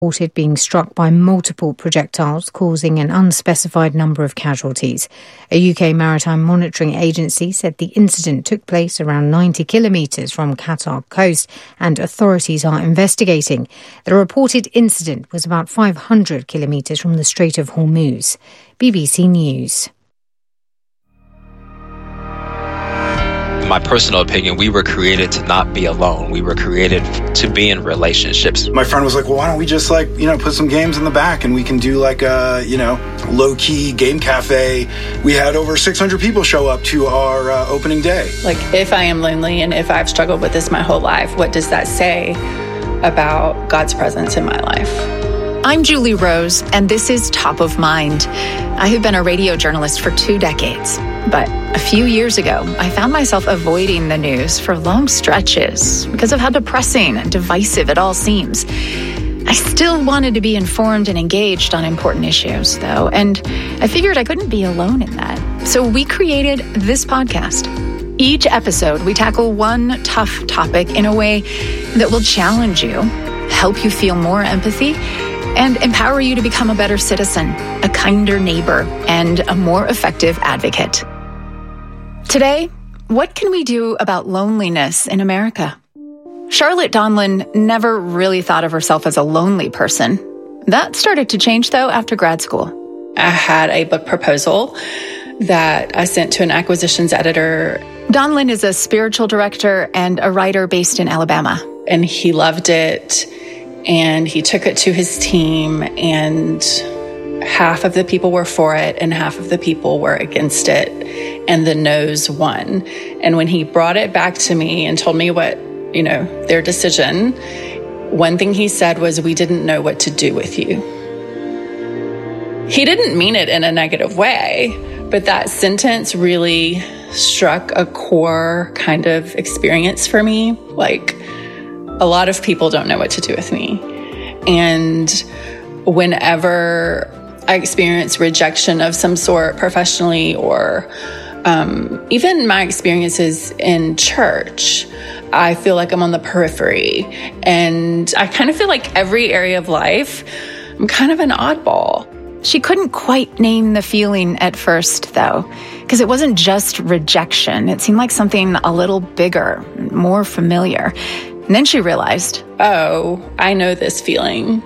reported being struck by multiple projectiles, causing an unspecified number of casualties. A UK maritime monitoring agency said the incident took place around 90 kilometres from Qatar coast, and authorities are investigating. The reported incident was about 500 kilometres from the Strait of Hormuz. BBC News. In my personal opinion, we were created to not be alone. We were created to be in relationships. My friend was like, well, why don't we just put some games in the back and we can do low-key game cafe. We had over 600 people show up to our opening day. If I am lonely and if I've struggled with this my whole life, what does that say about God's presence in my life? I'm Julie Rose, and this is Top of Mind. I have been a radio journalist for 2 decades, but a few years ago, I found myself avoiding the news for long stretches because of how depressing and divisive it all seems. I still wanted to be informed and engaged on important issues, though, and I figured I couldn't be alone in that. So we created this podcast. Each episode, we tackle one tough topic in a way that will challenge you, help you feel more empathy, and empower you to become a better citizen, a kinder neighbor, and a more effective advocate. Today, what can we do about loneliness in America? Charlotte Donlin never really thought of herself as a lonely person. That started to change, though, after grad school. I had a book proposal that I sent to an acquisitions editor. Donlin is a spiritual director and a writer based in Alabama. And he loved it. And he took it to his team, and half of the people were for it and half of the people were against it. And the no's won. And when he brought it back to me and told me what, their decision, one thing he said was, "We didn't know what to do with you." He didn't mean it in a negative way, but that sentence really struck a core kind of experience for me. A lot of people don't know what to do with me. And whenever I experience rejection of some sort professionally or even my experiences in church, I feel like I'm on the periphery. And I kind of feel like every area of life, I'm kind of an oddball. She couldn't quite name the feeling at first, though, because it wasn't just rejection. It seemed like something a little bigger, more familiar. And then she realized, oh, I know this feeling.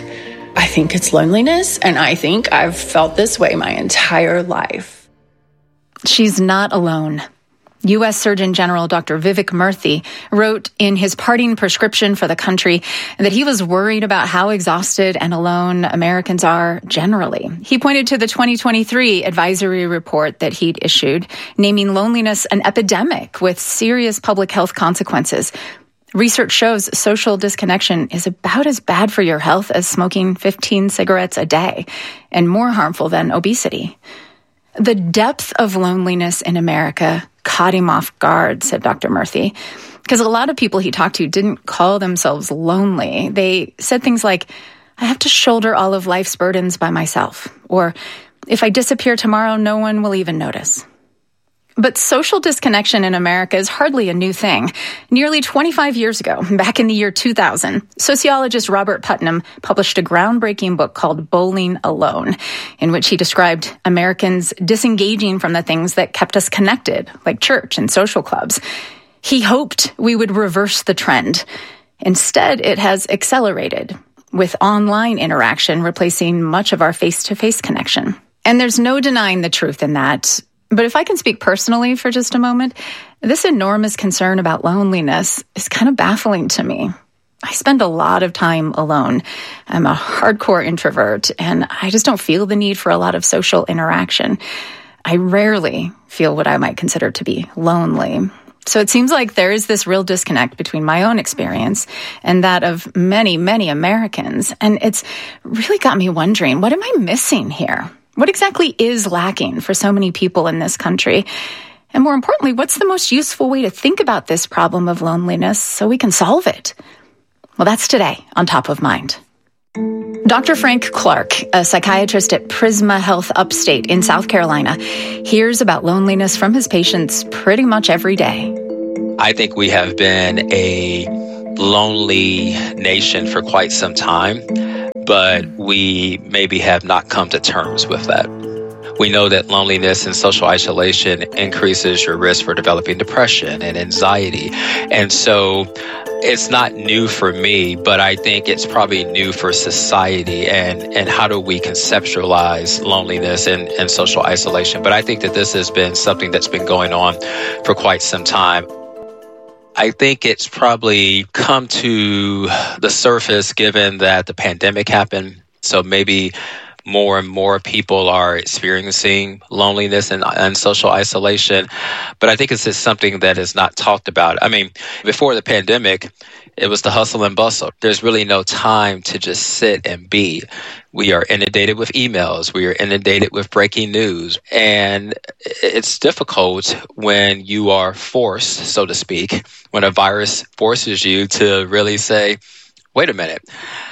I think it's loneliness, and I think I've felt this way my entire life. She's not alone. U.S. Surgeon General Dr. Vivek Murthy wrote in his parting prescription for the country that he was worried about how exhausted and alone Americans are generally. He pointed to the 2023 advisory report that he'd issued, naming loneliness an epidemic with serious public health consequences. Research shows social disconnection is about as bad for your health as smoking 15 cigarettes a day, and more harmful than obesity. The depth of loneliness in America caught him off guard, said Dr. Murthy, because a lot of people he talked to didn't call themselves lonely. They said things like, "I have to shoulder all of life's burdens by myself," or "If I disappear tomorrow, no one will even notice." But social disconnection in America is hardly a new thing. Nearly 25 years ago, back in the year 2000, sociologist Robert Putnam published a groundbreaking book called Bowling Alone, in which he described Americans disengaging from the things that kept us connected, like church and social clubs. He hoped we would reverse the trend. Instead, it has accelerated, with online interaction replacing much of our face-to-face connection. And there's no denying the truth in that. But if I can speak personally for just a moment, this enormous concern about loneliness is kind of baffling to me. I spend a lot of time alone. I'm a hardcore introvert, and I just don't feel the need for a lot of social interaction. I rarely feel what I might consider to be lonely. So it seems like there is this real disconnect between my own experience and that of many, many Americans. And it's really got me wondering, what am I missing here? What exactly is lacking for so many people in this country? And more importantly, what's the most useful way to think about this problem of loneliness so we can solve it? Well, that's today on Top of Mind. Dr. Frank Clark, a psychiatrist at Prisma Health Upstate in South Carolina, hears about loneliness from his patients pretty much every day. I think we have been a lonely nation for quite some time, but we maybe have not come to terms with that. We know that loneliness and social isolation increases your risk for developing depression and anxiety. And so it's not new for me, but I think it's probably new for society and how do we conceptualize loneliness and social isolation. But I think that this has been something that's been going on for quite some time. I think it's probably come to the surface given that the pandemic happened. So maybe more and more people are experiencing loneliness and social isolation. But I think it's just something that is not talked about. I mean, before the pandemic, it was the hustle and bustle. There's really no time to just sit and be. We are inundated with emails. We are inundated with breaking news. And it's difficult when you are forced, so to speak, when a virus forces you to really say, wait a minute,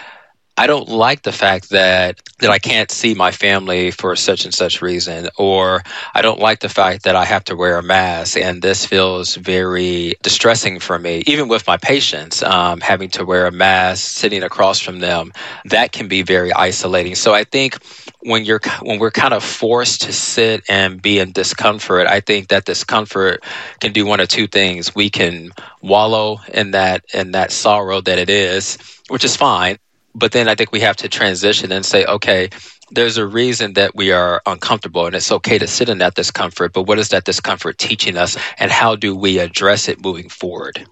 I don't like the fact that I can't see my family for such and such reason, or I don't like the fact that I have to wear a mask, and this feels very distressing for me. Even with my patients, having to wear a mask, sitting across from them, that can be very isolating. So I think when we're kind of forced to sit and be in discomfort, I think that discomfort can do one of two things. We can wallow in that sorrow that it is, which is fine. But then I think we have to transition and say, okay, there's a reason that we are uncomfortable, and it's okay to sit in that discomfort. But what is that discomfort teaching us, and how do we address it moving forward?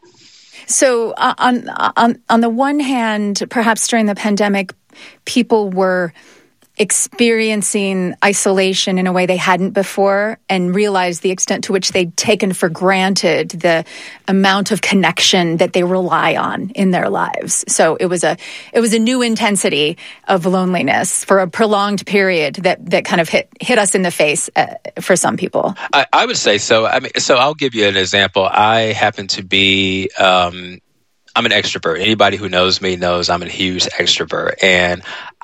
So on the one hand, perhaps during the pandemic, people were experiencing isolation in a way they hadn't before and realized the extent to which they'd taken for granted the amount of connection that they rely on in their lives. So it was a new intensity of loneliness for a prolonged period that kind of hit us in the face for some people. I would say so. I mean, so I'll give you an example. I happen to be I'm an extrovert. Anybody who knows me knows I'm a huge extrovert, and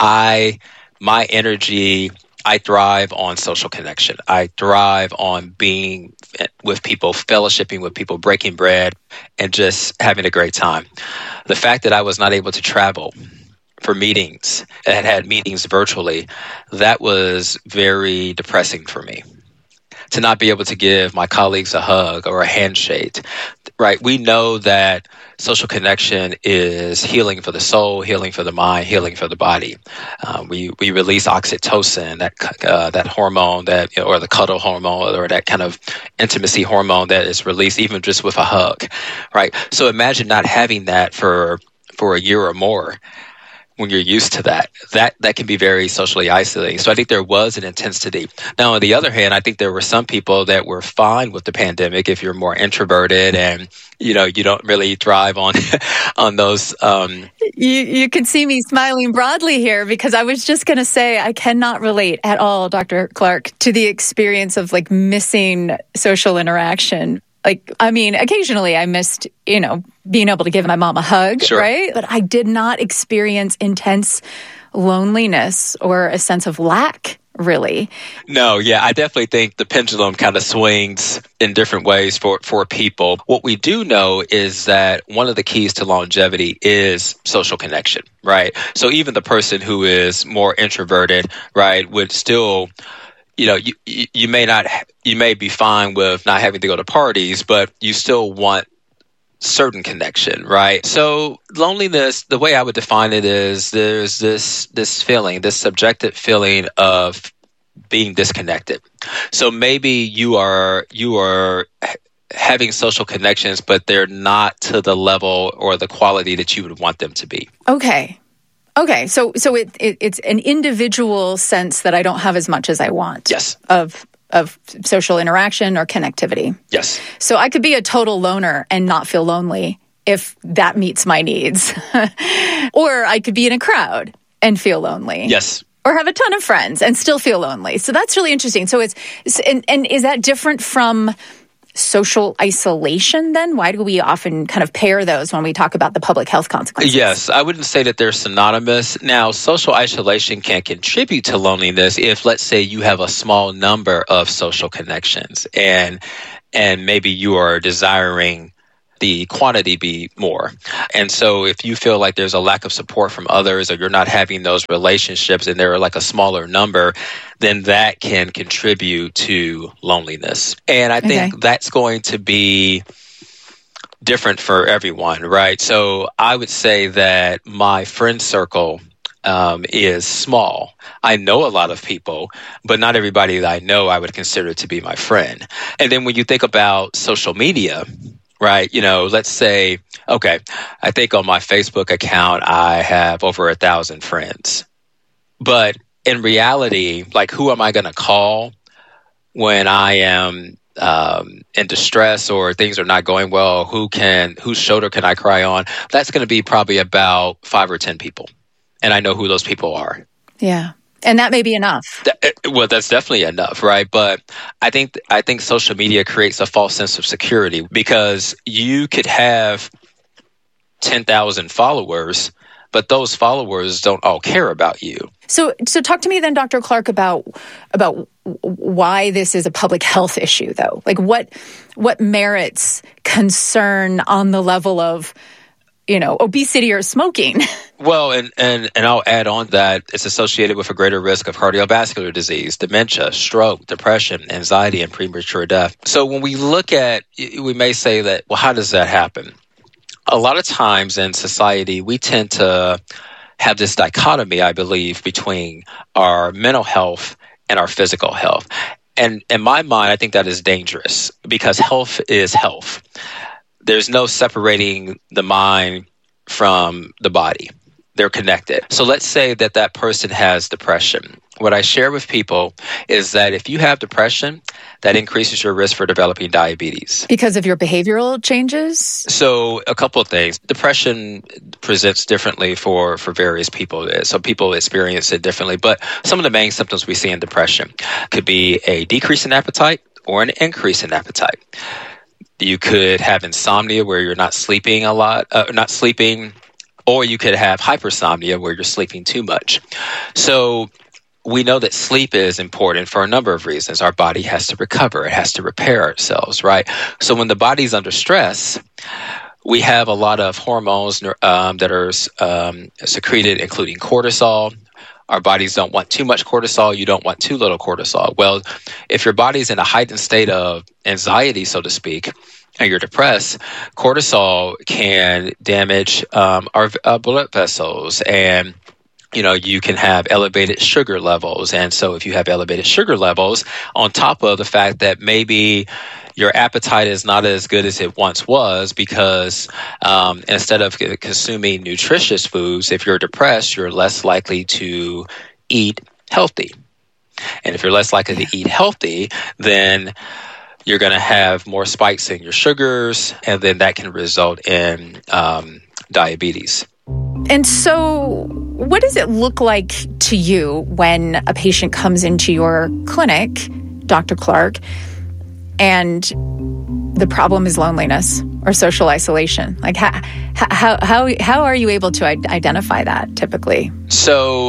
my energy, I thrive on social connection. I thrive on being with people, fellowshipping with people, breaking bread, and just having a great time. The fact that I was not able to travel for meetings, and had meetings virtually, that was very depressing for me. To not be able to give my colleagues a hug or a handshake, right? We know that social connection is healing for the soul, healing for the mind, healing for the body. We release oxytocin, that hormone or the cuddle hormone, or that kind of intimacy hormone that is released even just with a hug, right? So imagine not having that for a year or more. When you're used to that can be very socially isolating. So I think there was an intensity. Now, on the other hand, I think there were some people that were fine with the pandemic if you're more introverted and, you don't really thrive on those. You can see me smiling broadly here because I was just going to say I cannot relate at all, Dr. Clark, to the experience of missing social interaction. Occasionally I missed, being able to give my mom a hug, sure, right? But I did not experience intense loneliness or a sense of lack, really. No, yeah, I definitely think the pendulum kind of swings in different ways for people. What we do know is that one of the keys to longevity is social connection, right? So even the person who is more introverted, right, would still... you may be fine with not having to go to parties, but you still want certain connection, right? So loneliness, the way I would define it is there's this feeling, this subjective feeling of being disconnected. So maybe you are having social connections, but they're not to the level or the quality that you would want them to be. Okay, so it's an individual sense that I don't have as much as I want. Yes. Of social interaction or connectivity. Yes. So I could be a total loner and not feel lonely if that meets my needs. Or I could be in a crowd and feel lonely. Yes. Or have a ton of friends and still feel lonely. So that's really interesting. So and is that different from social isolation then? Why do we often kind of pair those when we talk about the public health consequences? Yes, I wouldn't say that they're synonymous. Now, social isolation can contribute to loneliness if, let's say, you have a small number of social connections and maybe you are desiring the quantity be more. And so if you feel like there's a lack of support from others, or you're not having those relationships and they're like a smaller number, then that can contribute to loneliness. And I think that's going to be different for everyone, right? So I would say that my friend circle is small. I know a lot of people, but not everybody that I know I would consider to be my friend. And then when you think about social media, right? Let's say, okay, I think on my Facebook account, I have over 1,000 friends. But in reality, like, who am I going to call when I am in distress or things are not going well? Whose shoulder can I cry on? That's going to be probably about 5 or 10 people. And I know who those people are. Yeah. And that may be enough. Well, that's definitely enough, right? But I think social media creates a false sense of security, because you could have 10,000 followers, but those followers don't all care about you. So talk to me then, Dr. Clark, about why this is a public health issue, though. Like, what merits concern on the level of, obesity or smoking? Well, and I'll add on that it's associated with a greater risk of cardiovascular disease, dementia, stroke, depression, anxiety, and premature death. So when we look at, we may say that, well, how does that happen? A lot of times in society, we tend to have this dichotomy, I believe, between our mental health and our physical health. And in my mind, I think that is dangerous, because health is health. There's no separating the mind from the body. They're connected. So let's say that person has depression. What I share with people is that if you have depression, that increases your risk for developing diabetes. Because of your behavioral changes? So a couple of things. Depression presents differently for various people. Some people experience it differently, but some of the main symptoms we see in depression could be a decrease in appetite or an increase in appetite. You could have insomnia where you're not sleeping a lot, or you could have hypersomnia where you're sleeping too much. So we know that sleep is important for a number of reasons. Our body has to recover. It has to repair ourselves, right? So when the body's under stress, we have a lot of hormones that are secreted, including cortisol. Our bodies don't want too much cortisol. You don't want too little cortisol. Well, if your body's in a heightened state of anxiety, so to speak, and you're depressed, cortisol can damage our blood vessels, and you can have elevated sugar levels. And so if you have elevated sugar levels, on top of the fact that maybe your appetite is not as good as it once was, because instead of consuming nutritious foods, if you're depressed, you're less likely to eat healthy. And if you're less likely to eat healthy, then you're going to have more spikes in your sugars, and then that can result in diabetes. And so what does it look like to you when a patient comes into your clinic, Dr. Clark, and the problem is loneliness or social isolation? Like, how are you able to identify that typically? So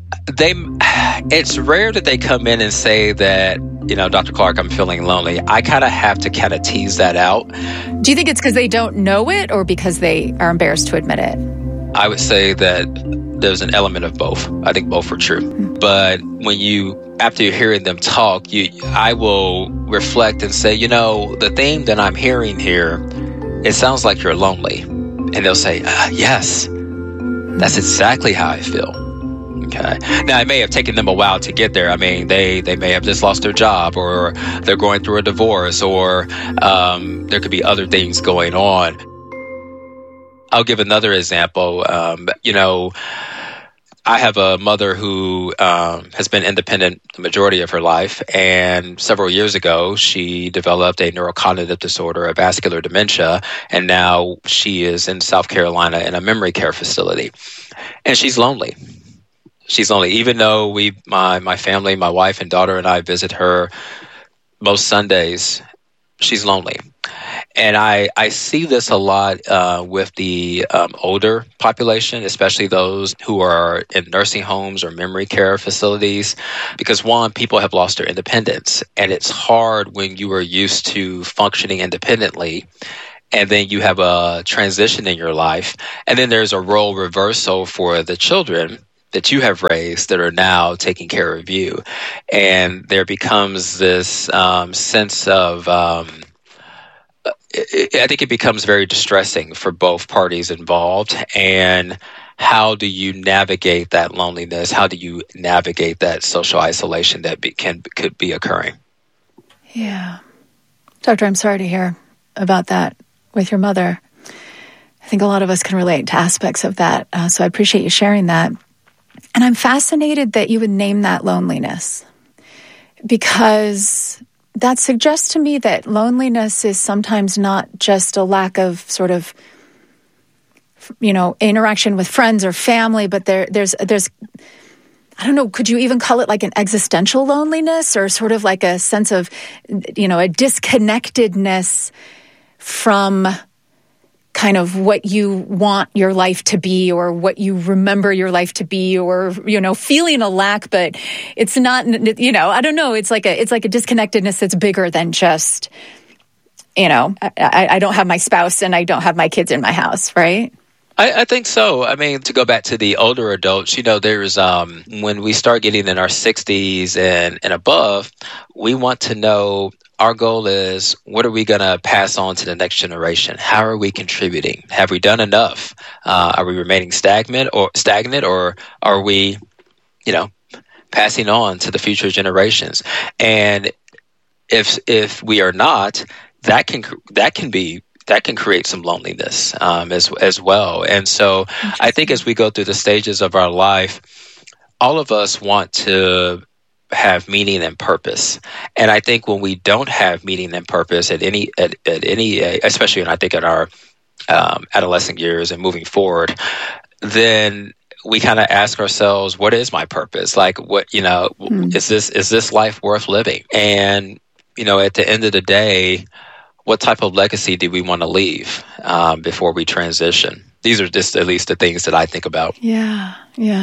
it's rare that they come in and say that, Dr. Clark, I'm feeling lonely. I kind of have to tease that out. Do you think it's because they don't know it or because they are embarrassed to admit it? I would say that there's an element of both. I think both are true. But after you're hearing them talk, I will reflect and say, the theme that I'm hearing here, it sounds like you're lonely. And they'll say, yes, that's exactly how I feel. Okay. Now, it may have taken them a while to get there. I mean, they may have just lost their job, or they're going through a divorce, or there could be other things going on. I'll give another example. I have a mother who has been independent the majority of her life, and several years ago, she developed a neurocognitive disorder, a vascular dementia, and now she is in South Carolina in a memory care facility. And she's lonely. She's lonely, even though my family, my wife and daughter and I visit her most Sundays. She's lonely. And I see this a lot with the older population, especially those who are in nursing homes or memory care facilities, because one, people have lost their independence. And it's hard when you are used to functioning independently and then you have a transition in your life, and then there's a role reversal for the children that you have raised that are now taking care of you. And there becomes this sense of, I think it becomes very distressing for both parties involved. And how do you navigate that loneliness? How do you navigate that social isolation that could be occurring? Yeah. Doctor, I'm sorry to hear about that with your mother. I think a lot of us can relate to aspects of that. So I appreciate you sharing that. And I'm fascinated that you would name that loneliness, because that suggests to me that loneliness is sometimes not just a lack of sort of, interaction with friends or family, but there's I don't know, could you even call it like an existential loneliness, or sort of like a sense of, a disconnectedness from kind of what you want your life to be, or what you remember your life to be, or, feeling a lack, but it's not, I don't know. It's like a disconnectedness that's bigger than just, I don't have my spouse and I don't have my kids in my house, right? I think so. I mean, to go back to the older adults, there's when we start getting in our 60s and above, we want to know, our goal is, what are we going to pass on to the next generation? How are we contributing? Have we done enough? Are we remaining stagnant, or are we, passing on to the future generations? And if we are not, that can create some loneliness as well. And so I think as we go through the stages of our life, all of us want to have meaning and purpose. And I think when we don't have meaning and purpose at any, especially I think in our adolescent years and moving forward, then we kind of ask ourselves, what is my purpose? Like, what, is this life worth living? And, at the end of the day, what type of legacy do we want to leave before we transition? These are just at least the things that I think about. Yeah.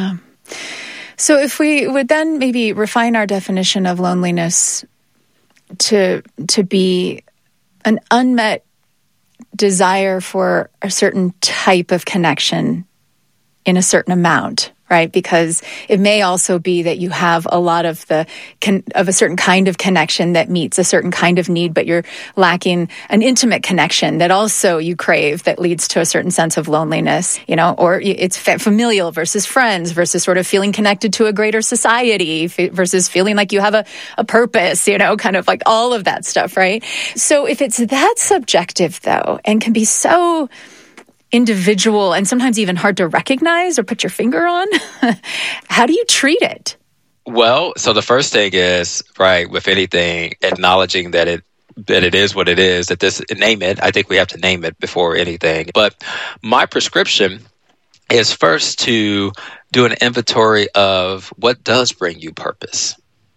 So if we would then maybe refine our definition of loneliness to be an unmet desire for a certain type of connection in a certain amount, right? Because it may also be that you have a lot of a certain kind of connection that meets a certain kind of need, but you're lacking an intimate connection that also you crave that leads to a certain sense of loneliness, or it's familial versus friends versus sort of feeling connected to a greater society versus feeling like you have a purpose, kind of like all of that stuff, right? So if it's that subjective though, and can be so individual and sometimes even hard to recognize or put your finger on, how do you treat it? Well, so the first thing is, right, with anything, acknowledging that it is what it is, name it. I think we have to name it before anything. But my prescription is first to do an inventory of what does bring you purpose.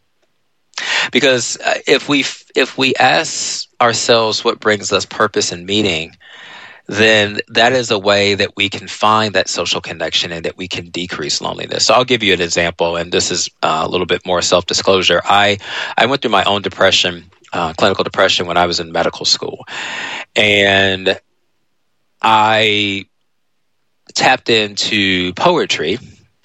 Because if we ask ourselves what brings us purpose and meaning, then that is a way that we can find that social connection and that we can decrease loneliness. So I'll give you an example, and this is a little bit more self-disclosure. I went through my own depression, clinical depression, when I was in medical school. And I tapped into poetry.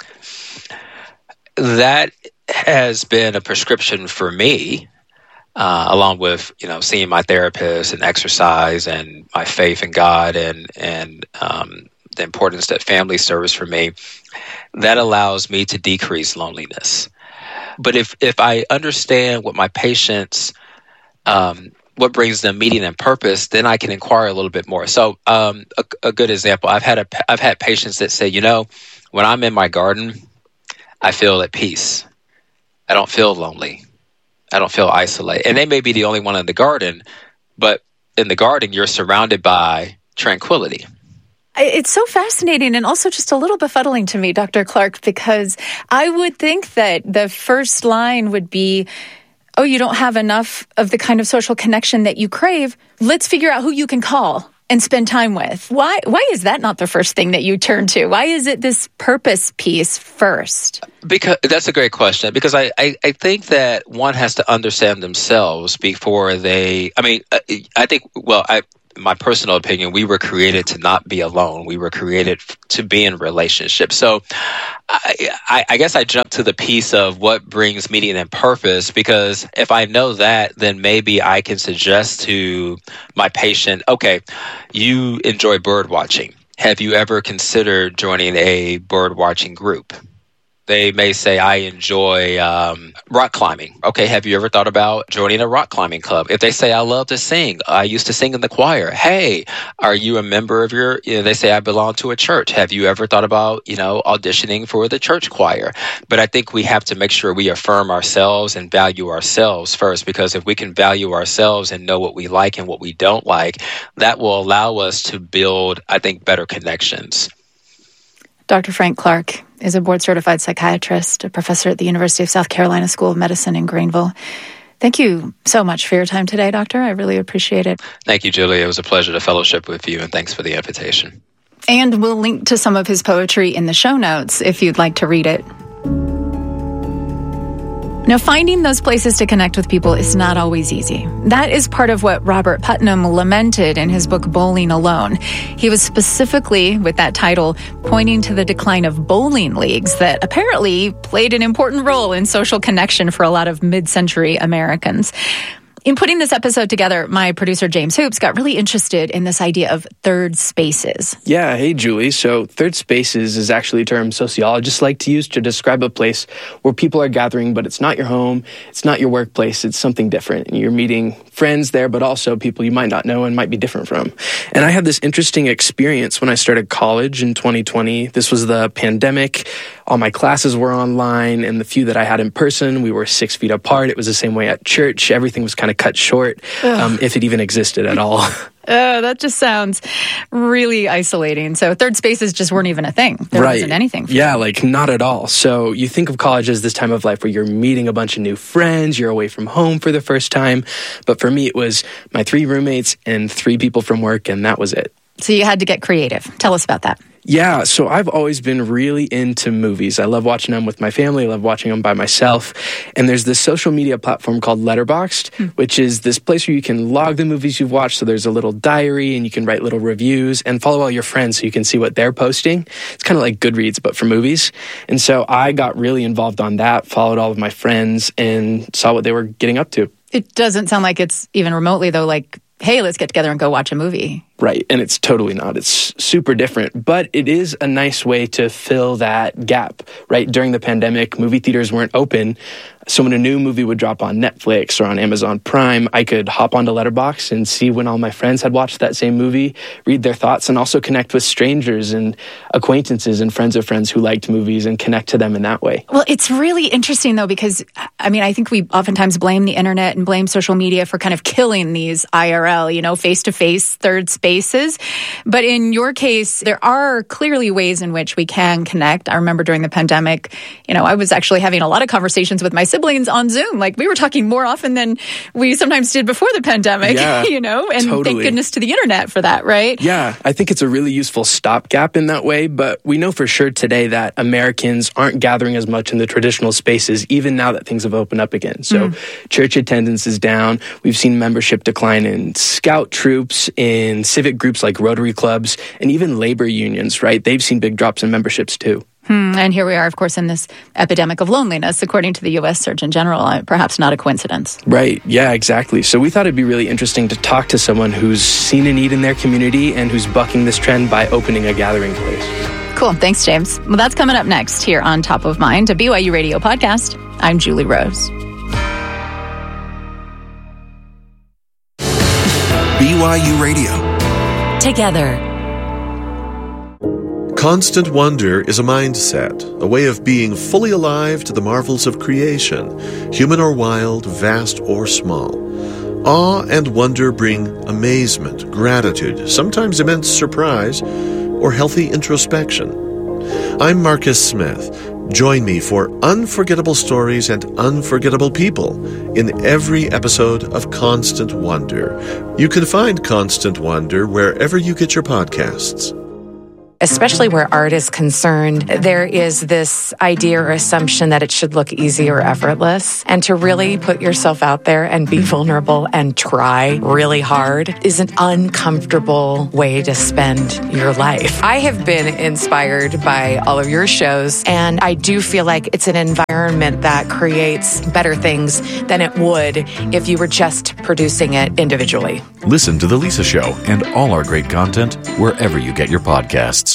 That has been a prescription for me, along with, seeing my therapist and exercise and my faith in God and the importance that family serves for me, that allows me to decrease loneliness. But if I understand what my patients, what brings them meaning and purpose, then I can inquire a little bit more. So a good example, I've had patients that say, when I'm in my garden, I feel at peace. I don't feel lonely. I don't feel isolated. And they may be the only one in the garden, but in the garden, you're surrounded by tranquility. It's so fascinating and also just a little befuddling to me, Dr. Clark, because I would think that the first line would be, oh, you don't have enough of the kind of social connection that you crave. Let's figure out who you can call and spend time with. Why is that not the first thing that you turn to? Why is it this purpose piece first? Because that's a great question. Because I think that one has to understand themselves before they. I mean, I think. Well, my personal opinion, we were created to not be alone. We were created to be in relationships. So I guess I jumped to the piece of what brings meaning and purpose, because if I know that, then maybe I can suggest to my patient, okay, you enjoy bird watching. Have you ever considered joining a bird watching group? They may say, I enjoy rock climbing. Okay, have you ever thought about joining a rock climbing club? If they say, I love to sing, I used to sing in the choir. Hey, are you a member of they say, I belong to a church. Have you ever thought about, auditioning for the church choir? But I think we have to make sure we affirm ourselves and value ourselves first, because if we can value ourselves and know what we like and what we don't like, that will allow us to build, I think, better connections. Dr. Frank Clark is a board-certified psychiatrist, a professor at the University of South Carolina School of Medicine in Greenville. Thank you so much for your time today, Doctor. I really appreciate it. Thank you, Julie. It was a pleasure to fellowship with you, and thanks for the invitation. And we'll link to some of his poetry in the show notes if you'd like to read it. Now, finding those places to connect with people is not always easy. That is part of what Robert Putnam lamented in his book, Bowling Alone. He was specifically, with that title, pointing to the decline of bowling leagues that apparently played an important role in social connection for a lot of mid-century Americans. In putting this episode together, my producer, James Hoops, got really interested in this idea of third spaces. Yeah, hey, Julie. So third spaces is actually a term sociologists like to use to describe a place where people are gathering, but it's not your home, it's not your workplace, it's something different. And you're meeting friends there, but also people you might not know and might be different from. And I had this interesting experience when I started college in 2020. This was the pandemic. All my classes were online, and the few that I had in person, we were 6 feet apart. It was the same way at church. Everything was kind of cut short, if it even existed at all. That just sounds really isolating. So third spaces just weren't even a thing. There wasn't anything for you. Not at all. So you think of college as this time of life where you're meeting a bunch of new friends, you're away from home for the first time. But for me, it was my 3 roommates and 3 people from work, and that was it. So you had to get creative. Tell us about that. Yeah, so I've always been really into movies. I love watching them with my family. I love watching them by myself. And there's this social media platform called Letterboxd, which is this place where you can log the movies you've watched. So there's a little diary, and you can write little reviews and follow all your friends so you can see what they're posting. It's kind of like Goodreads, but for movies. And so I got really involved on that, followed all of my friends, and saw what they were getting up to. It doesn't sound like it's even remotely, though, like, hey, let's get together and go watch a movie. Right, and it's totally not. It's super different, but it is a nice way to fill that gap, right? During the pandemic, movie theaters weren't open, so when a new movie would drop on Netflix or on Amazon Prime, I could hop onto Letterboxd and see when all my friends had watched that same movie, read their thoughts, and also connect with strangers and acquaintances and friends of friends who liked movies and connect to them in that way. Well, it's really interesting, though, because, I think we oftentimes blame the internet and blame social media for kind of killing these IRL, face-to-face third spaces. But in your case, there are clearly ways in which we can connect. I remember during the pandemic, I was actually having a lot of conversations with my siblings on Zoom. Like, we were talking more often than we sometimes did before the pandemic, and totally. Thank goodness to the internet for that, right? Yeah, I think it's a really useful stopgap in that way, but we know for sure today that Americans aren't gathering as much in the traditional spaces, even now that things have opened up again. So church attendance is down. We've seen membership decline in scout troops, in civic groups like Rotary clubs, and even labor unions, right? They've seen big drops in memberships too. And here we are, of course, in this epidemic of loneliness, according to the U.S. Surgeon General. Perhaps not a coincidence. Right. Yeah, exactly. So we thought it'd be really interesting to talk to someone who's seen a need in their community and who's bucking this trend by opening a gathering place. Cool. Thanks, James. Well, that's coming up next here on Top of Mind, a BYU Radio podcast. I'm Julie Rose. BYU Radio. Together. Constant wonder is a mindset, a way of being fully alive to the marvels of creation, human or wild, vast or small. Awe and wonder bring amazement, gratitude, sometimes immense surprise, or healthy introspection. I'm Marcus Smith. Join me for unforgettable stories and unforgettable people in every episode of Constant Wonder. You can find Constant Wonder wherever you get your podcasts. Especially where art is concerned, there is this idea or assumption that it should look easy or effortless. And to really put yourself out there and be vulnerable and try really hard is an uncomfortable way to spend your life. I have been inspired by all of your shows, and I do feel like it's an environment that creates better things than it would if you were just producing it individually. Listen to The Lisa Show and all our great content wherever you get your podcasts.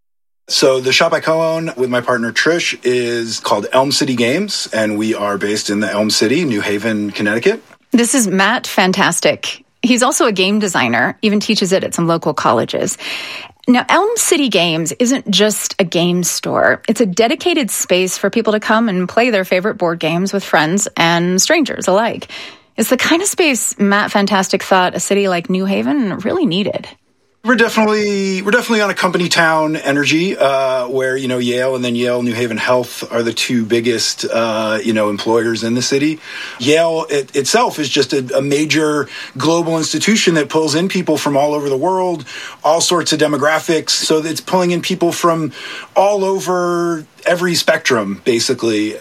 So the shop I co-own with my partner Trish is called Elm City Games, and we are based in the Elm City, New Haven, Connecticut. This is Matt Fantastic. He's also a game designer, even teaches it at some local colleges. Now, Elm City Games isn't just a game store. It's a dedicated space for people to come and play their favorite board games with friends and strangers alike. It's the kind of space Matt Fantastic thought a city like New Haven really needed. We're definitely on a company town energy, where, Yale and then Yale New Haven Health are the two biggest, employers in the city. Yale itself is just a major global institution that pulls in people from all over the world, all sorts of demographics. So it's pulling in people from all over every spectrum, basically.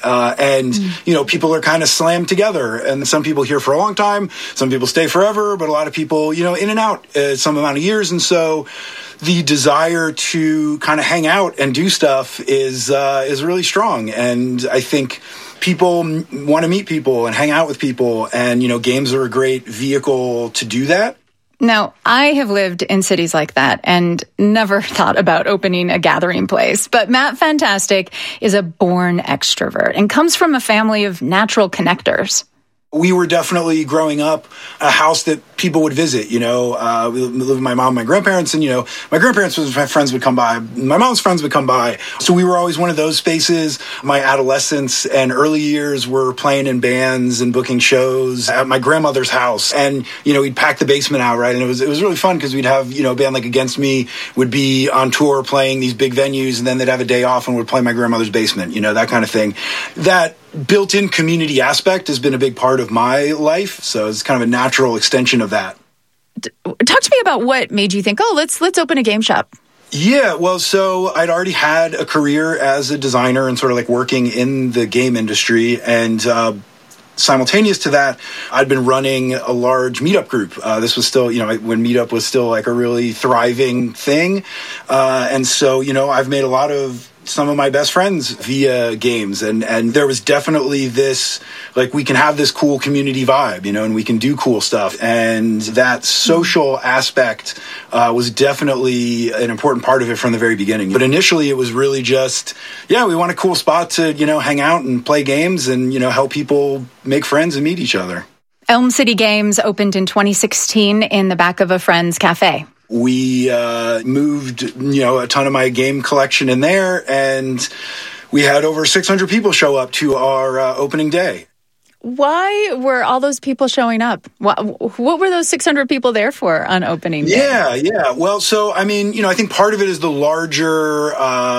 People are kind of slammed together. And some people here for a long time, some people stay forever, but a lot of people, in and out some amount of years. And so the desire to kind of hang out and do stuff is really strong. And I think people want to meet people and hang out with people. And, games are a great vehicle to do that. Now, I have lived in cities like that and never thought about opening a gathering place. But Matt Fantastic is a born extrovert and comes from a family of natural connectors. We were definitely growing up a house that people would visit. We lived with my mom and my grandparents, and, my grandparents' friends would come by. My mom's friends would come by. So we were always one of those spaces. My adolescence and early years were playing in bands and booking shows at my grandmother's house. And, we'd pack the basement out, right? And it was really fun because we'd have, a band like Against Me would be on tour playing these big venues, and then they'd have a day off and would play my grandmother's basement, that kind of thing. That built-in community aspect has been a big part of my life, so it's kind of a natural extension of that. Talk to me about what made you think, let's open a game shop. Yeah, well, so I'd already had a career as a designer and sort of like working in the game industry, and simultaneous to that, I'd been running a large meetup group. This was still, when meetup was still like a really thriving thing. And so, I've made a lot of some of my best friends via games. And there was definitely this, like, we can have this cool community vibe, and we can do cool stuff. And that social aspect was definitely an important part of it from the very beginning. But initially it was really just, we want a cool spot to, hang out and play games and, help people make friends and meet each other. Elm City Games opened in 2016 in the back of a friend's cafe. We moved, a ton of my game collection in there, and we had over 600 people show up to our opening day. Why were all those people showing up? What were those 600 people there for on opening day? Yeah. Well, so, I think part of it is the larger,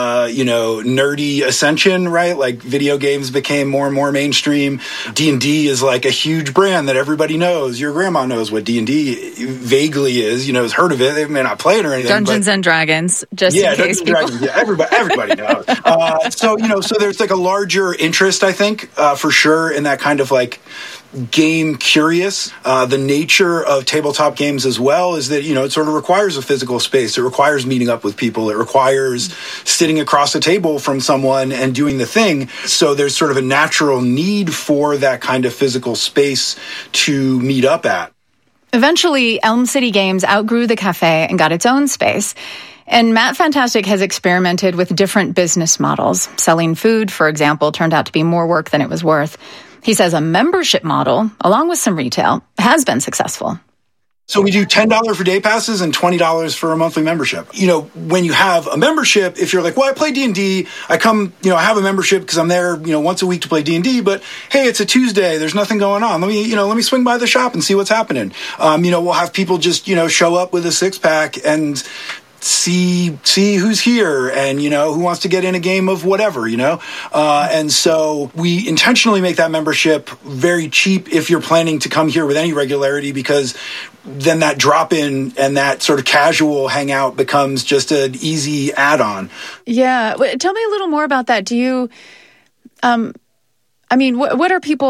nerdy ascension, right? Like, video games became more and more mainstream. D&D is like a huge brand that everybody knows. Your grandma knows what D&D vaguely is, has heard of it. They may not play it or anything. Dungeons and Dragons, just in case people... Dragons. Yeah, everybody knows. So there's like a larger interest, I think, for sure, in that kind of like game curious. The nature of tabletop games as well is that, it sort of requires a physical space. It requires meeting up with people. It requires sitting across a table from someone and doing the thing. So there's sort of a natural need for that kind of physical space to meet up at. Eventually, Elm City Games outgrew the cafe and got its own space. And Matt Fantastic has experimented with different business models. Selling food, for example, turned out to be more work than it was worth. He says a membership model, along with some retail, has been successful. So we do $10 for day passes and $20 for a monthly membership. When you have a membership, if you're like, well, I play D&D, I come, I have a membership because I'm there, once a week to play D&D, but hey, it's a Tuesday, there's nothing going on. Let me swing by the shop and see what's happening. We'll have people just, show up with a six-pack, and see who's here and, who wants to get in a game of whatever, and so we intentionally make that membership very cheap if you're planning to come here with any regularity, because then that drop-in and that sort of casual hangout becomes just an easy add-on. Yeah. Tell me a little more about that. Do you, what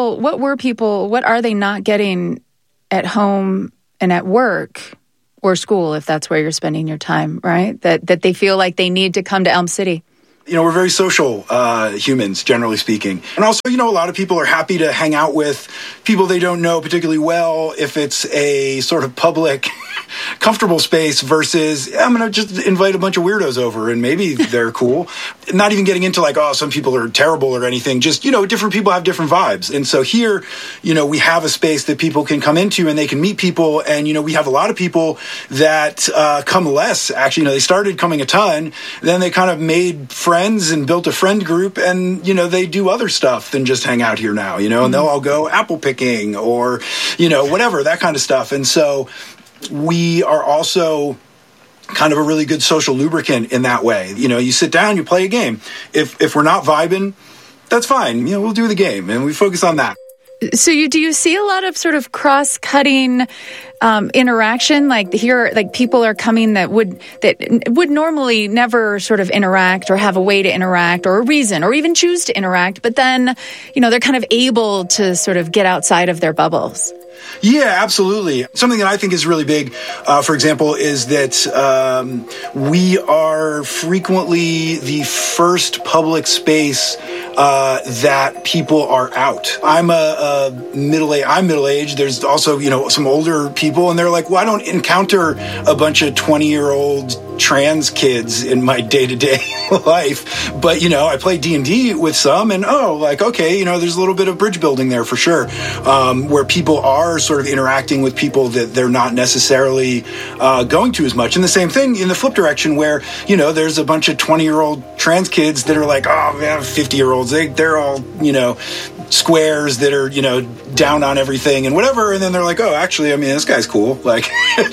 are they not getting at home and at work or school, if that's where you're spending your time, right? That they feel like they need to come to Elm City? We're very social humans, generally speaking. And also, a lot of people are happy to hang out with people they don't know particularly well if it's a sort of public, comfortable space versus, I'm going to just invite a bunch of weirdos over and maybe they're cool. Not even getting into some people are terrible or anything. Just, different people have different vibes. And so here, we have a space that people can come into and they can meet people. And, we have a lot of people that come less. Actually, they started coming a ton. Then they kind of made friends and built a friend group, and they do other stuff than just hang out here now, and they'll all go apple picking or whatever, that kind of stuff. And so we are also kind of a really good social lubricant in that way. You sit down, you play a game. If we're not vibing, that's fine. We'll do the game and we focus on that. So do you see a lot of sort of cross-cutting interaction? Like here, people are coming that would normally never sort of interact or have a way to interact or a reason or even choose to interact, but then, they're kind of able to sort of get outside of their bubbles. Yeah, absolutely. Something that I think is really big, for example, is that we are frequently the first public space that people are out. I'm middle-aged. There's also, some older people, and they're like, well, I don't encounter a bunch of 20-year-old trans kids in my day-to-day life. But, I play D&D with some, and okay, there's a little bit of bridge building there for sure, where people are sort of interacting with people that they're not necessarily going to as much. And the same thing in the flip direction where, there's a bunch of 20-year-old trans kids that are like, oh, man, 50-year-olds. They're all, squares that are, down on everything and whatever. And then they're like, oh, actually, this guy's cool. Like,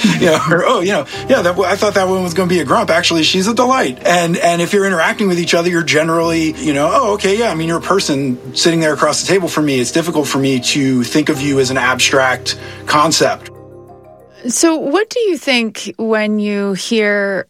I thought that one was going to be a grump. Actually, she's a delight. And if you're interacting with each other, you're generally, oh, okay, yeah, you're a person sitting there across the table from me. It's difficult for me to think of you as an abstract concept. So what do you think when you hear,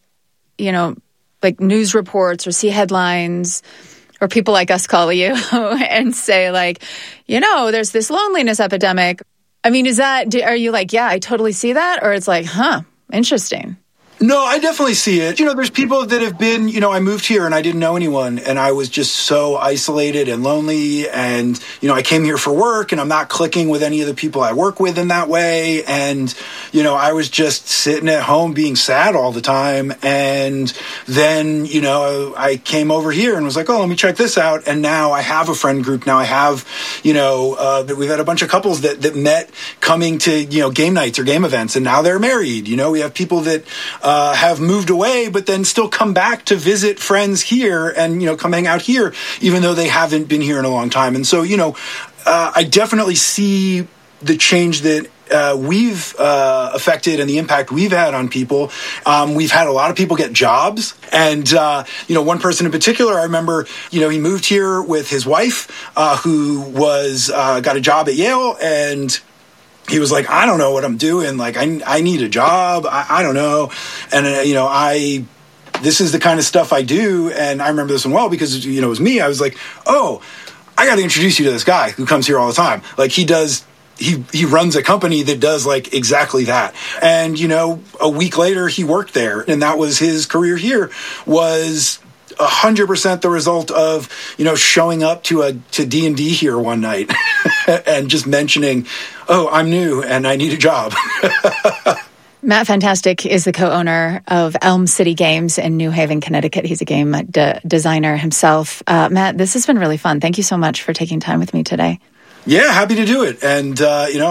news reports or see headlines or people like us call you and say there's this loneliness epidemic? Are you like, yeah, I totally see that? Or it's like, interesting. No, I definitely see it. There's people that have been, I moved here and I didn't know anyone and I was just so isolated and lonely and, I came here for work and I'm not clicking with any of the people I work with in that way. And, I was just sitting at home being sad all the time. And then, I came over here and was like, oh, let me check this out. And now I have a friend group. Now I have, that we've had a bunch of couples that met coming to, game nights or game events and now they're married. We have people that, have moved away, but then still come back to visit friends here and, come hang out here, even though they haven't been here in a long time. And so, I definitely see the change that we've affected and the impact we've had on people. We've had a lot of people get jobs. And, one person in particular, I remember, he moved here with his wife, who was got a job at Yale, and he was like, I don't know what I'm doing. Like, I need a job. I don't know. And, this is the kind of stuff I do. And I remember this one well because, it was me. I was like, oh, I got to introduce you to this guy who comes here all the time. Like, he runs a company that does like exactly that. And, a week later he worked there and that was his career here was 100% the result of, showing up to D&D here one night and just mentioning, oh, I'm new and I need a job. Matt Fantastic is the co-owner of Elm City Games in New Haven, Connecticut. He's a game designer himself. Matt, this has been really fun. Thank you so much for taking time with me today. Yeah, happy to do it. And,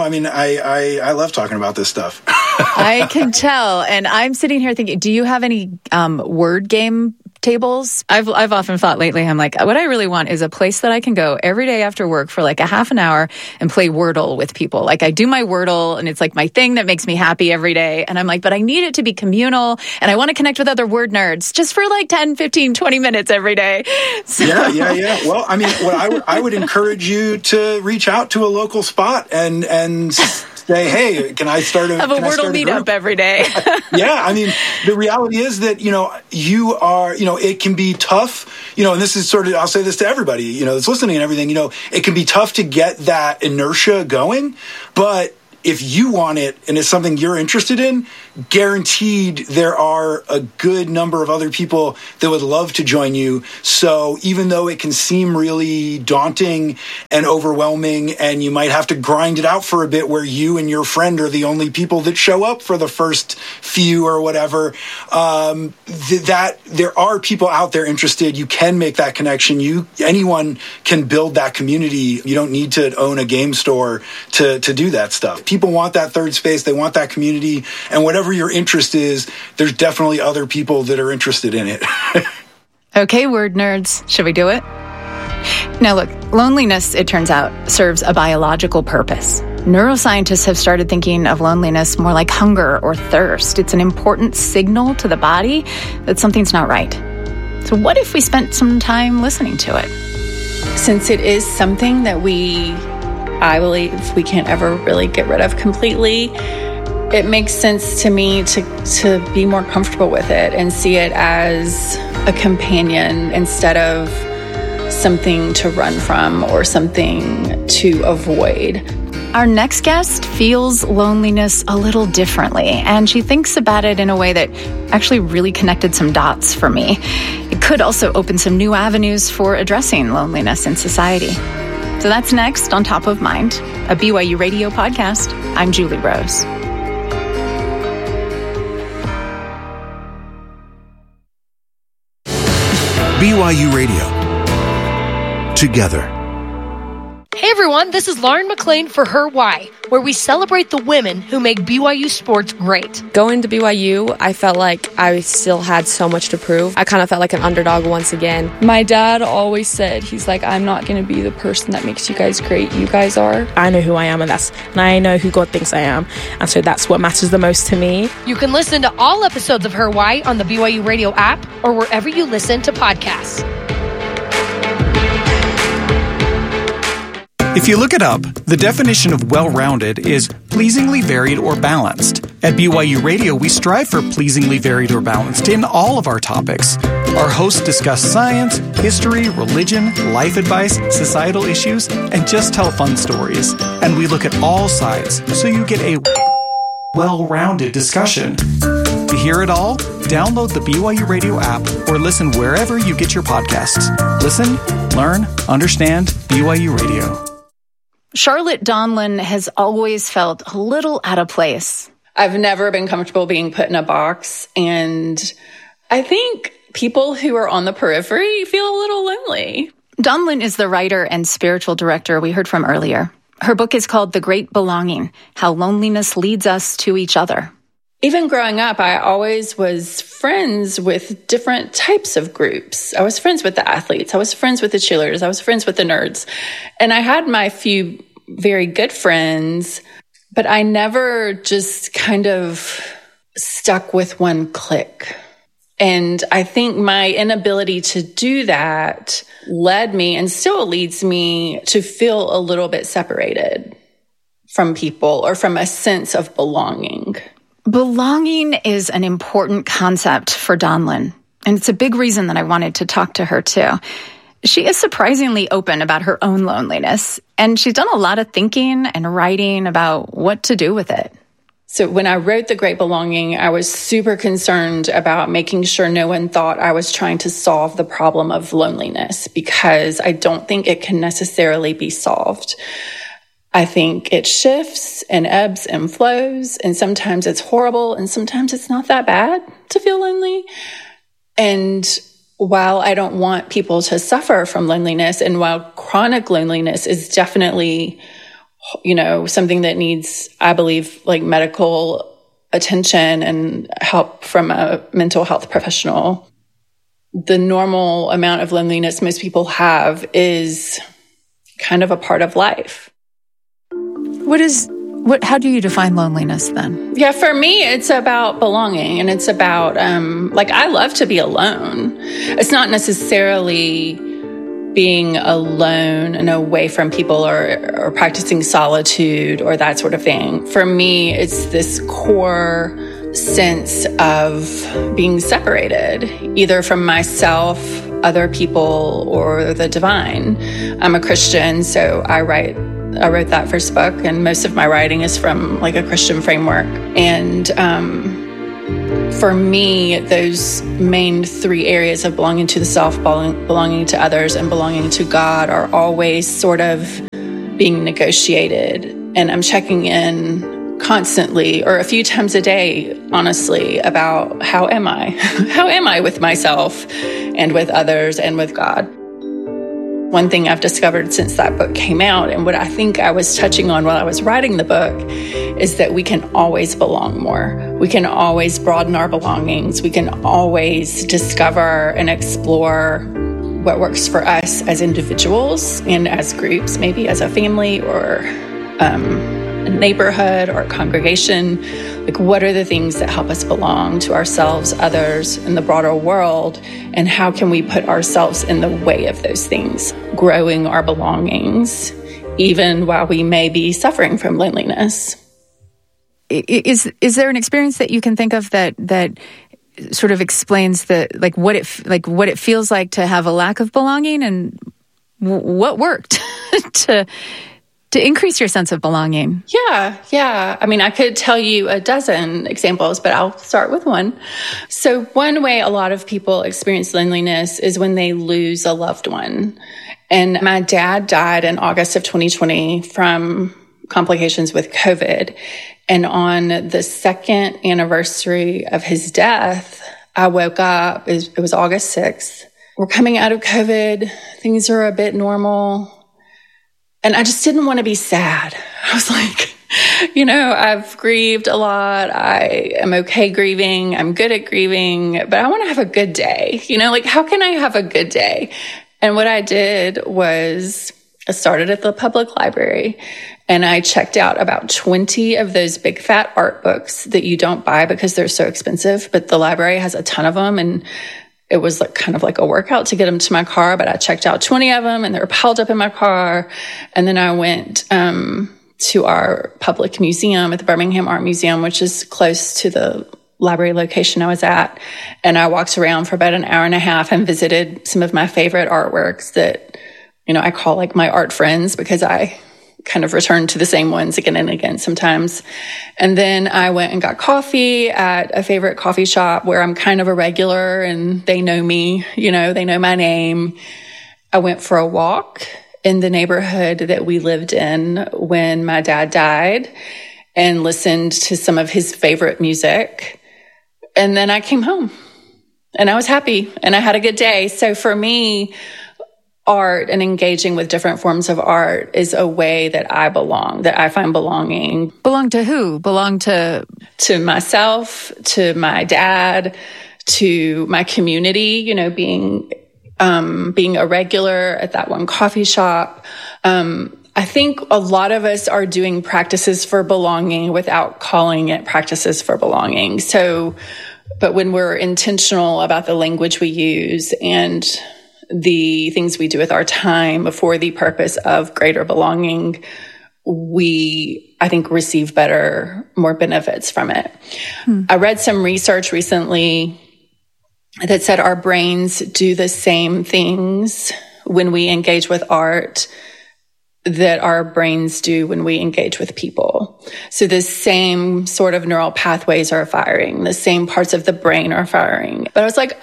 I love talking about this stuff. I can tell. And I'm sitting here thinking, do you have any word game tables. I've often thought lately, I'm like, what I really want is a place that I can go every day after work for like a half an hour and play Wordle with people. Like I do my Wordle and it's like my thing that makes me happy every day. And I'm like, but I need it to be communal and I want to connect with other word nerds just for like 10, 15, 20 minutes every day. So. Yeah. Well, I mean, what I would encourage you to reach out to a local spot and say, hey, can I start a Wordle meetup every day? Yeah, I mean, the reality is that, you are, it can be tough, and this is sort of, I'll say this to everybody, that's listening and everything, it can be tough to get that inertia going, but if you want it and it's something you're interested in, guaranteed there are a good number of other people that would love to join you. So even though it can seem really daunting and overwhelming and you might have to grind it out for a bit where you and your friend are the only people that show up for the first few or whatever, that there are people out there interested. You can make that connection. Anyone can build that community. You don't need to own a game store to do that stuff. People want that third space. They want that community. And whatever your interest is, there's definitely other people that are interested in it. Okay, word nerds, should we do it? Now look, loneliness, it turns out, serves a biological purpose. Neuroscientists have started thinking of loneliness more like hunger or thirst. It's an important signal to the body that something's not right. So what if we spent some time listening to it? Since it is something that I believe we can't ever really get rid of completely, it makes sense to me to be more comfortable with it and see it as a companion instead of something to run from or something to avoid. Our next guest feels loneliness a little differently, and she thinks about it in a way that actually really connected some dots for me. It could also open some new avenues for addressing loneliness in society. So that's next on Top of Mind, a BYU Radio podcast. I'm Julie Rose. BYU Radio. Together. Hey everyone, this is Lauren McLean for Her Why, where we celebrate the women who make BYU sports great. Going to BYU, I felt like I still had so much to prove. I kind of felt like an underdog once again. My dad always said, he's like, I'm not going to be the person that makes you guys great. You guys are. I know who I am, and I know who God thinks I am. And so that's what matters the most to me. You can listen to all episodes of Her Why on the BYU Radio app or wherever you listen to podcasts. If you look it up, the definition of well-rounded is pleasingly varied or balanced. At BYU Radio, we strive for pleasingly varied or balanced in all of our topics. Our hosts discuss science, history, religion, life advice, societal issues, and just tell fun stories. And we look at all sides, so you get a well-rounded discussion. To hear it all, download the BYU Radio app or listen wherever you get your podcasts. Listen, learn, understand BYU Radio. Charlotte Donlon has always felt a little out of place. I've never been comfortable being put in a box, and I think people who are on the periphery feel a little lonely. Donlon is the writer and spiritual director we heard from earlier. Her book is called The Great Belonging: How Loneliness Leads Us to Each Other. Even growing up, I always was friends with different types of groups. I was friends with the athletes. I was friends with the cheerleaders. I was friends with the nerds. And I had my few very good friends, but I never just kind of stuck with one clique. And I think my inability to do that led me and still leads me to feel a little bit separated from people or from a sense of belonging. Belonging is an important concept for Donlon, and it's a big reason that I wanted to talk to her too. She is surprisingly open about her own loneliness, and she's done a lot of thinking and writing about what to do with it. So when I wrote The Great Belonging, I was super concerned about making sure no one thought I was trying to solve the problem of loneliness, because I don't think it can necessarily be solved. I think it shifts and ebbs and flows, and sometimes it's horrible, and sometimes it's not that bad to feel lonely. And while I don't want people to suffer from loneliness, and while chronic loneliness is definitely, something that needs, I believe, like medical attention and help from a mental health professional, the normal amount of loneliness most people have is kind of a part of life. How do you define loneliness then? Yeah, for me, it's about belonging, and it's about, I love to be alone. It's not necessarily being alone and away from people or practicing solitude or that sort of thing. For me, it's this core sense of being separated, either from myself, other people, or the divine. I'm a Christian, so I wrote that first book, and most of my writing is from like a Christian framework. And for me, those main three areas of belonging to the self, belonging to others, and belonging to God are always sort of being negotiated. And I'm checking in constantly, or a few times a day, honestly, about how am I? How am I with myself and with others and with God? One thing I've discovered since that book came out, and what I think I was touching on while I was writing the book, is that we can always belong more. We can always broaden our belongings. We can always discover and explore what works for us as individuals and as groups, maybe as a family or a neighborhood or a congregation. Like, what are the things that help us belong to ourselves, others, and the broader world? And how can we put ourselves in the way of those things, growing our belongings, even while we may be suffering from loneliness? Is there an experience that you can think of that sort of explains what it feels like to have a lack of belonging, and what worked to increase your sense of belonging? Yeah. I mean, I could tell you a dozen examples, but I'll start with one. So one way a lot of people experience loneliness is when they lose a loved one. And my dad died in August of 2020 from complications with COVID. And on the second anniversary of his death, I woke up, it was August 6th. We're coming out of COVID. Things are a bit normal. And I just didn't want to be sad. I was like, I've grieved a lot. I am okay grieving. I'm good at grieving, but I want to have a good day. How can I have a good day? And what I did was I started at the public library, and I checked out about 20 of those big fat art books that you don't buy because they're so expensive, but the library has a ton of them. And it was kind of like a workout to get them to my car, but I checked out 20 of them and they were piled up in my car. And then I went to our public museum at the Birmingham Art Museum, which is close to the library location I was at. And I walked around for about an hour and a half and visited some of my favorite artworks that, I call like my art friends, because I kind of return to the same ones again and again sometimes. And then I went and got coffee at a favorite coffee shop where I'm kind of a regular and they know me, they know my name. I went for a walk in the neighborhood that we lived in when my dad died and listened to some of his favorite music. And then I came home and I was happy and I had a good day. So for me, art and engaging with different forms of art is a way that I belong, that I find belonging. Belong to who? Belong to myself, to my dad, to my community, being a regular at that one coffee shop. I think a lot of us are doing practices for belonging without calling it practices for belonging. But when we're intentional about the language we use and the things we do with our time for the purpose of greater belonging, we, I think, receive more benefits from it. I read some research recently that said our brains do the same things when we engage with art that our brains do when we engage with people. So the same sort of neural pathways are firing, the same parts of the brain are firing. But I was like,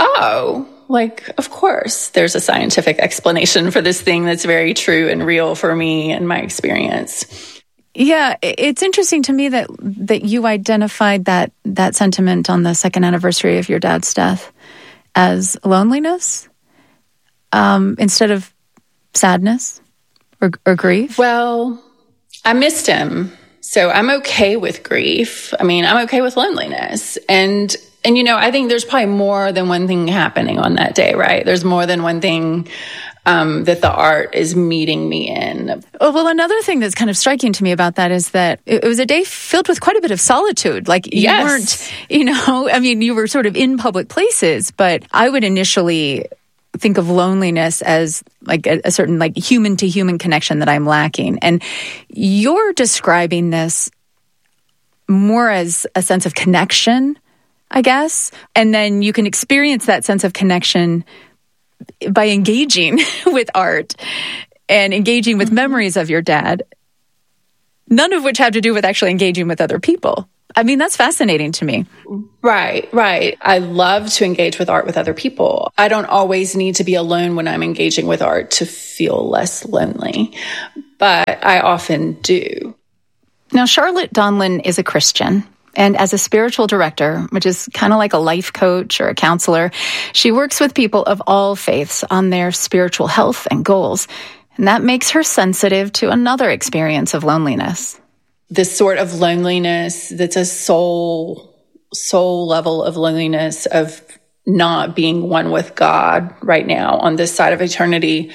of course, there's a scientific explanation for this thing that's very true and real for me and my experience. Yeah, it's interesting to me that you identified that sentiment on the second anniversary of your dad's death as loneliness instead of sadness or grief. Well, I missed him, so I'm okay with grief. I mean, I'm okay with loneliness. And And, I think there's probably more than one thing happening on that day, right? There's more than one thing that the art is meeting me in. Oh, well, another thing that's kind of striking to me about that is that it was a day filled with quite a bit of solitude. Like, you weren't, you were sort of in public places, but I would initially think of loneliness as like a certain like human to human connection that I'm lacking. And you're describing this more as a sense of connection, I guess. And then you can experience that sense of connection by engaging with art and engaging with memories of your dad, none of which have to do with actually engaging with other people. I mean, that's fascinating to me. Right. I love to engage with art with other people. I don't always need to be alone when I'm engaging with art to feel less lonely, but I often do. Now, Charlotte Donlin is a Christian. And as a spiritual director, which is kind of like a life coach or a counselor, she works with people of all faiths on their spiritual health and goals. And that makes her sensitive to another experience of loneliness. This sort of loneliness that's a soul level of loneliness of not being one with God right now on this side of eternity,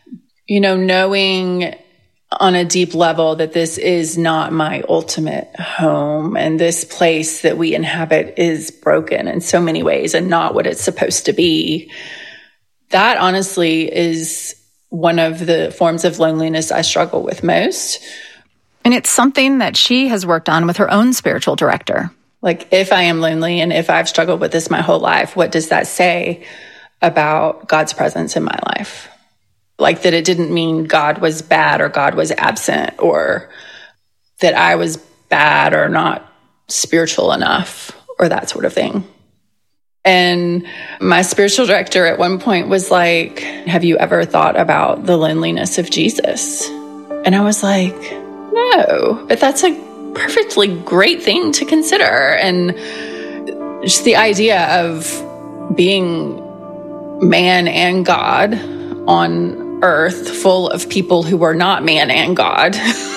knowing on a deep level that this is not my ultimate home and this place that we inhabit is broken in so many ways and not what it's supposed to be. That honestly is one of the forms of loneliness I struggle with most. And it's something that she has worked on with her own spiritual director. Like, if I am lonely and if I've struggled with this my whole life, what does that say about God's presence in my life? Like, that it didn't mean God was bad or God was absent or that I was bad or not spiritual enough or that sort of thing. And my spiritual director at one point was like, have you ever thought about the loneliness of Jesus? And I was like, no, but that's a perfectly great thing to consider. And just the idea of being man and God on earth full of people who were not man and God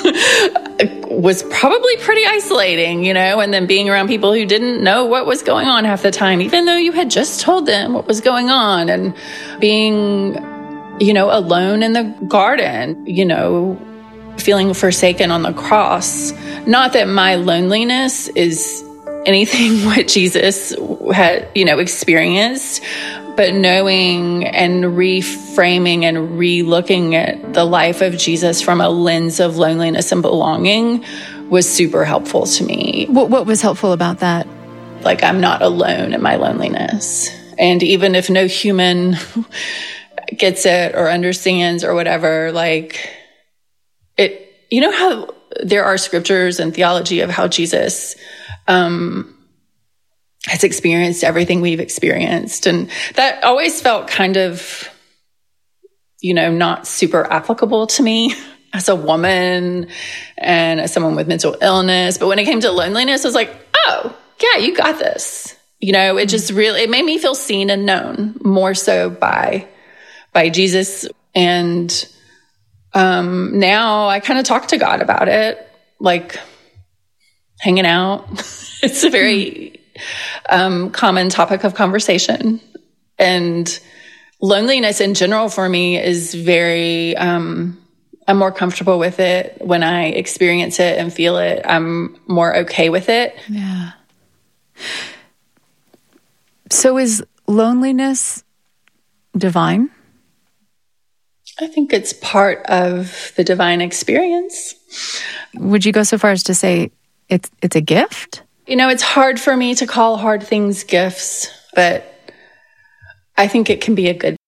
was probably pretty isolating, and then being around people who didn't know what was going on half the time, even though you had just told them what was going on, and being, alone in the garden, feeling forsaken on the cross. Not that my loneliness is anything what Jesus had, experienced, but knowing and reframing and re-looking at the life of Jesus from a lens of loneliness and belonging was super helpful to me. What was helpful about that? Like, I'm not alone in my loneliness. And even if no human gets it or understands or whatever, like, it, how there are scriptures and theology of how Jesus has experienced everything we've experienced. And that always felt kind of, not super applicable to me as a woman and as someone with mental illness. But when it came to loneliness, I was like, oh, yeah, you got this. It just really, it made me feel seen and known more so by Jesus. And now I kind of talk to God about it, like hanging out. It's a very common topic of conversation. And loneliness in general for me is very, I'm more comfortable with it when I experience it and feel it. I'm more okay with it. Yeah. So is loneliness divine? I think it's part of the divine experience. Would you go so far as to say it's a gift? It's hard for me to call hard things gifts, but I think it can be good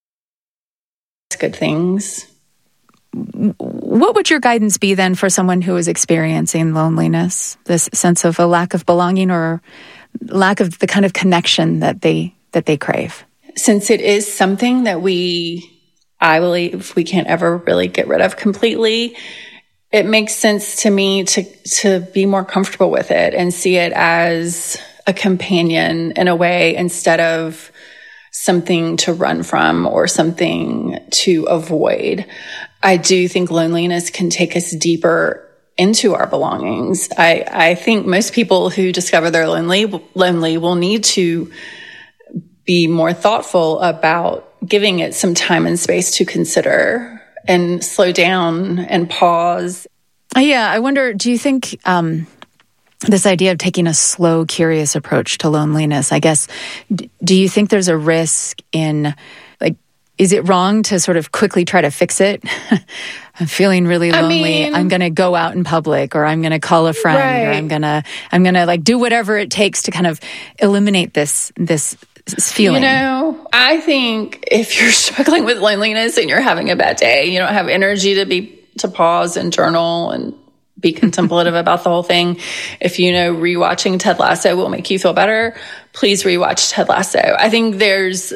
things. What would your guidance be then for someone who is experiencing loneliness, this sense of a lack of belonging or lack of the kind of connection that they crave? Since it is something that I believe we can't ever really get rid of completely, it makes sense to me to be more comfortable with it and see it as a companion in a way instead of something to run from or something to avoid. I do think loneliness can take us deeper into our belongings. I think most people who discover they're lonely will need to be more thoughtful about giving it some time and space to consider and slow down and pause. Yeah, I wonder, do you think this idea of taking a slow, curious approach to loneliness, I guess, do you think there's a risk in, like, is it wrong to sort of quickly try to fix it? I'm feeling really lonely. I'm going to go out in public, or I'm going to call a friend, or I'm going to like do whatever it takes to kind of eliminate this feeling. You know, I think if you're struggling with loneliness and you're having a bad day, you don't have energy to pause and journal and be contemplative about the whole thing. If you know rewatching Ted Lasso will make you feel better, please rewatch Ted Lasso. I think there's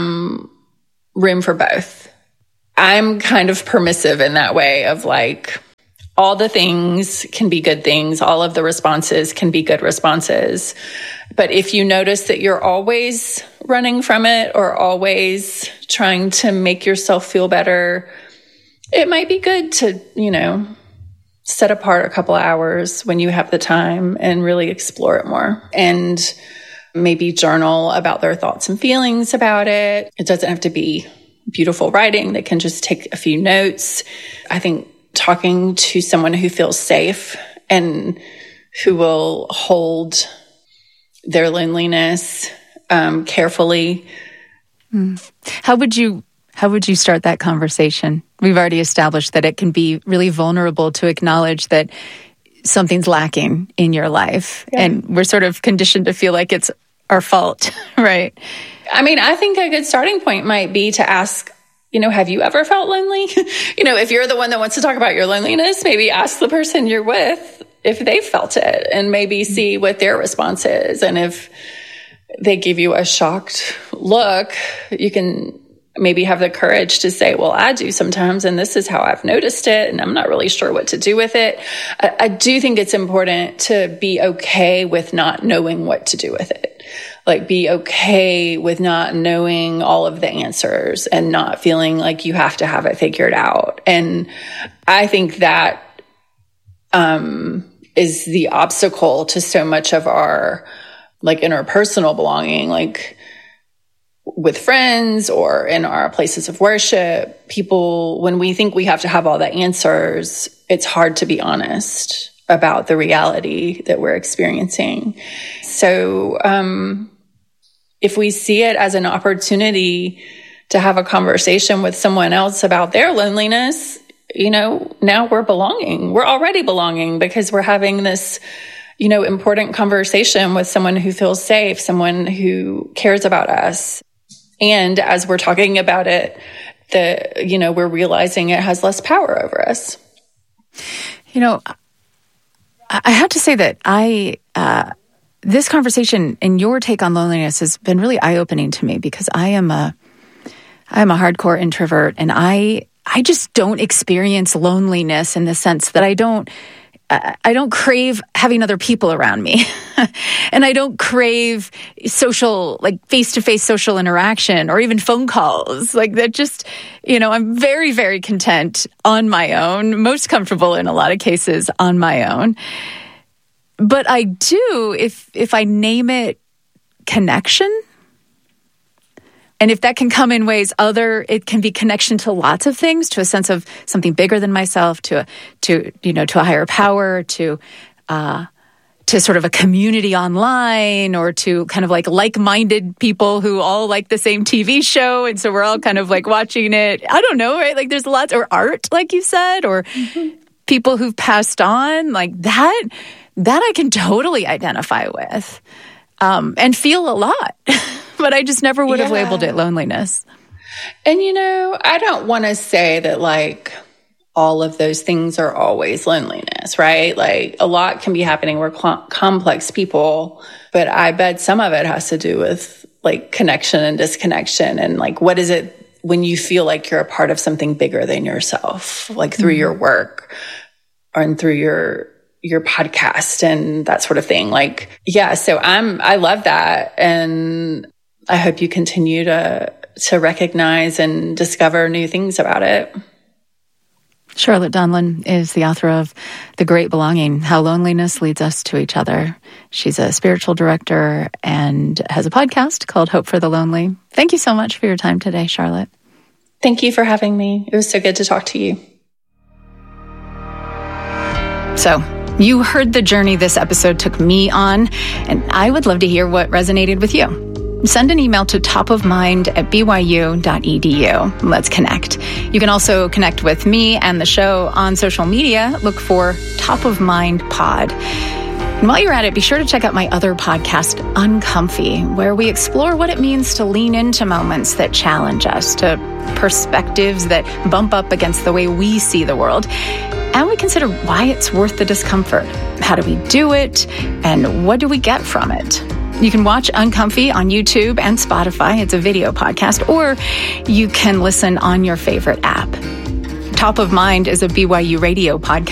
room for both. I'm kind of permissive in that way of like, all the things can be good things. All of the responses can be good responses. But if you notice that you're always running from it or always trying to make yourself feel better, it might be good to, you know, set apart a couple of hours when you have the time and really explore it more. And maybe journal about their thoughts and feelings about it. It doesn't have to be beautiful writing. They can just take a few notes. I think talking to someone who feels safe and who will hold their loneliness carefully. How would you start that conversation? We've already established that it can be really vulnerable to acknowledge that something's lacking in your life. Yeah. And we're sort of conditioned to feel like it's our fault, right? I mean, I think a good starting point might be to ask, you know, have you ever felt lonely? You know, if you're the one that wants to talk about your loneliness, maybe ask the person you're with if they felt it and maybe see what their response is. And if they give you a shocked look, you can maybe have the courage to say, well, I do sometimes, and this is how I've noticed it, and I'm not really sure what to do with it. I do think it's important to be okay with not knowing what to do with it. Like, be okay with not knowing all of the answers and not feeling like you have to have it figured out. And I think that is the obstacle to so much of our like interpersonal belonging, like with friends or in our places of worship. People, when we think we have to have all the answers, it's hard to be honest about the reality that we're experiencing. So if we see it as an opportunity to have a conversation with someone else about their loneliness, you know, now we're belonging. We're already belonging because we're having this, you know, important conversation with someone who feels safe, someone who cares about us. And as we're talking about it, we're realizing it has less power over us. You know, I have to say that this conversation and your take on loneliness has been really eye-opening to me, because I am a hardcore introvert, and I just don't experience loneliness in the sense that I don't crave having other people around me. And I don't crave social, like face-to-face social interaction or even phone calls. Like that just, you know, I'm very, very content on my own, most comfortable in a lot of cases on my own. But I do, if I name it connection, and if that can come in ways it can be connection to lots of things, to a sense of something bigger than myself, to a higher power, to sort of a community online, or to kind of like-minded people who all like the same TV show, and so we're all kind of like watching it. I don't know, right? Like there's lots, or art, like you said, or people who've passed on, like that I can totally identify with, and feel a lot. But I just never would have labeled it loneliness. And, you know, I don't want to say that like all of those things are always loneliness, right? Like a lot can be happening. We're complex people, but I bet some of it has to do with like connection and disconnection. And like, what is it when you feel like you're a part of something bigger than yourself, like through your work and through your podcast and that sort of thing. Like, yeah, so I love that. And I hope you continue to recognize and discover new things about it. Charlotte Donlan is the author of The Great Belonging, How Loneliness Leads Us to Each Other. She's a spiritual director and has a podcast called Hope for the Lonely. Thank you so much for your time today, Charlotte. Thank you for having me. It was so good to talk to you. So, you heard the journey this episode took me on, and I would love to hear what resonated with you. Send an email to topofmind@byu.edu. Let's connect. You can also connect with me and the show on social media. Look for Top of Mind Pod. And while you're at it, be sure to check out my other podcast, Uncomfy, where we explore what it means to lean into moments that challenge us, to perspectives that bump up against the way we see the world. And we consider why it's worth the discomfort. How do we do it? And what do we get from it? You can watch Uncomfy on YouTube and Spotify. It's a video podcast, or you can listen on your favorite app. Top of Mind is a BYU Radio podcast.